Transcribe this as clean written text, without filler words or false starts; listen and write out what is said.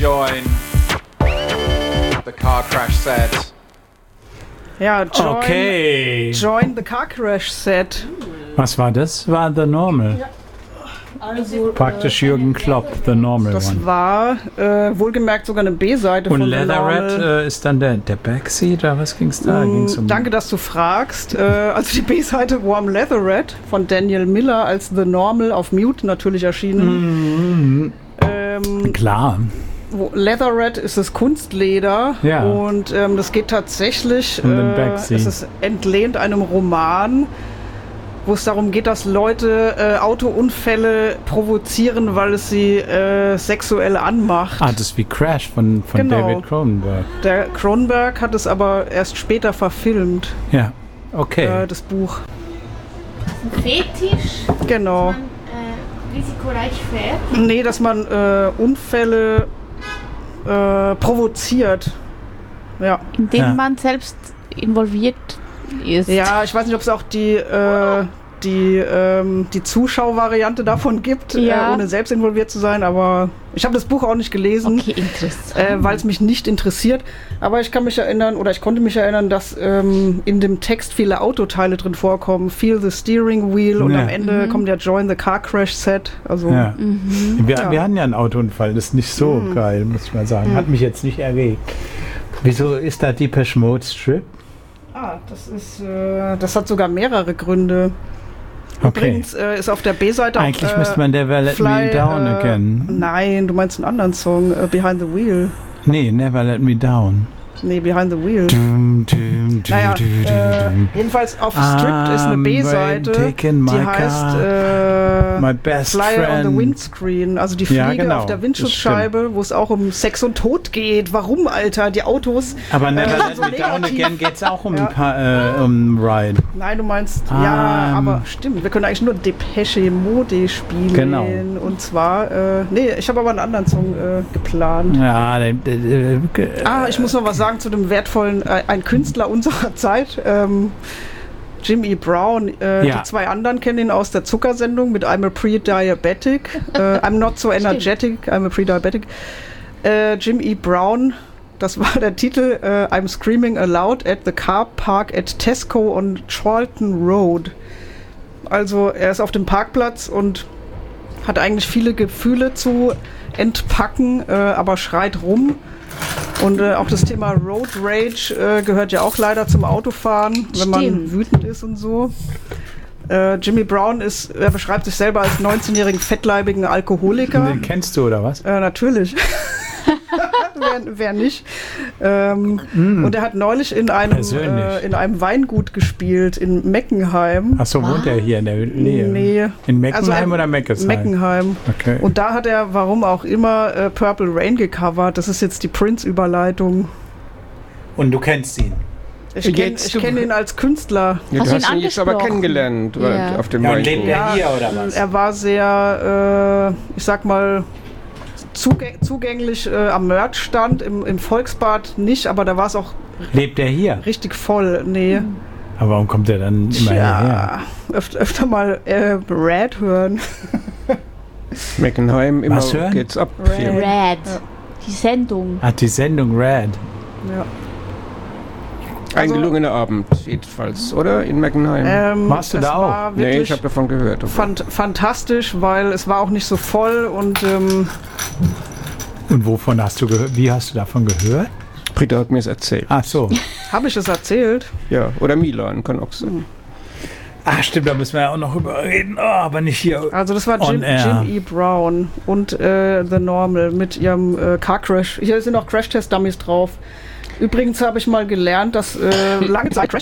join the car crash set. Ja, join Okay. the car crash set. Was war das? War The Normal. Also, Praktisch Jürgen Klopp, The Normal das One. war wohlgemerkt sogar eine B-Seite Und von The Leatherette Normal. ist dann der Backseat, oder was ging's da? Ging's um Danke, dass du fragst. Also die B-Seite Warm Leatherette von Daniel Miller als The Normal auf Mute natürlich erschienen. Klar. Leatherette ist das Kunstleder Ja. und das geht tatsächlich, Um den Backseat. es ist entlehnt einem Roman, wo es darum geht, dass Leute Autounfälle provozieren, weil es sie sexuell anmacht. Das ist wie Crash von Genau. David Cronenberg. Der Cronenberg hat es aber erst später verfilmt, Ja, okay. das Buch. Ein Fetisch, Genau. man risikoreich fährt. Nee, dass man Unfälle provoziert. Ja. In dem Ja. man selbst involviert ist. Ja, ich weiß nicht, ob es auch die Zuschauervariante davon gibt, Ja. ohne selbst involviert zu sein, aber ich habe das Buch auch nicht gelesen, Okay, interessant. weil es mich nicht interessiert. Aber ich kann mich erinnern, oder ich konnte mich erinnern, dass in dem Text viele Autoteile drin vorkommen. Feel the steering wheel und Ja. am Ende kommt ja Join the Car Crash Set. Also Ja. Wir Ja. hatten ja einen Autounfall, das ist nicht so geil, muss ich mal sagen. Hat mich jetzt nicht erregt. Wieso ist da Depeche Mode Strip? das hat sogar mehrere Gründe. Okay. Übrigens ist auf der B-Seite Eigentlich auch, müsste man Never Let Me Down Again. Nein, du meinst einen anderen Song, Behind the Wheel. Nee, Never Let Me Down. Nee, Behind the Wheel. Dum, dum, dum, Naja, dum, dum. jedenfalls auf Stripped ist eine B-Seite, taking my die heißt My best Fly friend. on the Windscreen, also die Fliege Ja, genau, auf der das Windschutzscheibe, wo es auch um Sex und Tod geht. Warum, Alter? Die Autos. Aber Never Let so Me Down negativ. Again geht's auch um, Ja. um Ride. Nein, du meinst, ja, Ähm. aber stimmt, wir können eigentlich nur Depeche Mode spielen. Genau. Und zwar, nee, ich habe aber einen anderen Song geplant. Ja, Ich muss noch was sagen zu dem wertvollen, ein Künstler unserer Zeit, Jim E. Brown. Ja. Die zwei anderen kennen ihn aus der Zuckersendung mit I'm a Pre-Diabetic. I'm not so energetic, I'm a Pre-Diabetic. Jim E. Brown, das war der Titel, I'm screaming aloud at the car park at Tesco on Charlton Road. Also er ist auf dem Parkplatz und hat eigentlich viele Gefühle zu entpacken, aber schreit rum. Und auch das Thema Road Rage gehört ja auch leider zum Autofahren, wenn man Stimmt. wütend ist und so. Jimmy Brown er beschreibt sich selber als 19-jährigen fettleibigen Alkoholiker. Den kennst du, oder was? Natürlich. wer nicht. Und er hat neulich in einem Weingut gespielt in Meckenheim. Achso, wohnt er hier in der Nähe? Nee. In Meckenheim Also oder Meckesheim? Meckenheim. Okay. Und da hat er, warum auch immer, Purple Rain gecovert. Das ist jetzt die Prince-Überleitung. Und du kennst ihn? Ich kenn ihn als Künstler. Ja, Hast du du hast ihn ihn jetzt aber angesprochen? kennengelernt Ja. auf dem Ja, und Weingut. lebt er hier oder was? Er war sehr, ich sag mal, zugänglich am Merchstand. Im Volksbad nicht, aber da war es auch Lebt er hier? richtig voll. Nee. Aber warum kommt er dann immer hierher? Öfter mal Red hören. Meckenheim, immer Was hören? geht's ab. Red. Hier. Red. Ja. Die Sendung. Hat die Sendung Red. Ja. Ein Also- gelungener Abend, jedenfalls, oder? In Meckenheim. Warst du es da auch? war Nee, wirklich ich habe davon gehört. fantastisch, weil es war auch nicht so voll und Und wovon hast du gehört? Wie hast du davon gehört? Britta hat mir es erzählt. Ach so. habe ich es erzählt? Ja, oder Milan, kann auch sein. Ach stimmt, da müssen wir ja auch noch überreden. Oh, aber nicht hier. Also das war On air. Jim E. Brown und The Normal mit ihrem Car Crash. Hier sind auch Crash-Test-Dummies drauf. Übrigens habe ich mal gelernt, dass lange Zeit